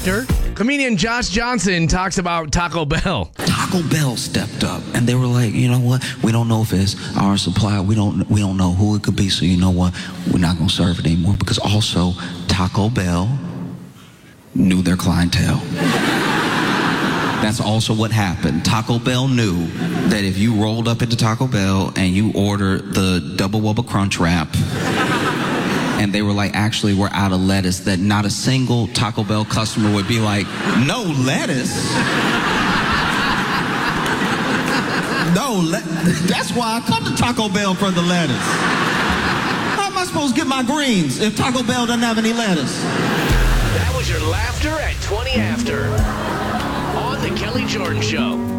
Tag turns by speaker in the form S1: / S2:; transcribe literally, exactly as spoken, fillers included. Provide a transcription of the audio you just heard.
S1: After. Comedian Josh Johnson talks about Taco Bell.
S2: Taco Bell stepped up, and they were like, you know what? We don't know if it's our supply. We don't. We don't know who it could be. So you know what? We're not gonna serve it anymore. Because also, Taco Bell knew their clientele. That's also what happened. Taco Bell knew that if you rolled up into Taco Bell and you ordered the Double Wubba Crunch Wrap, and they were like, actually, we're out of lettuce, that not a single Taco Bell customer would be like, no lettuce? No, le- that's why I come to Taco Bell for the lettuce. How am I supposed to get my greens if Taco Bell doesn't have any lettuce?
S3: That was your laughter at twenty after on The Kelly Jordan Show.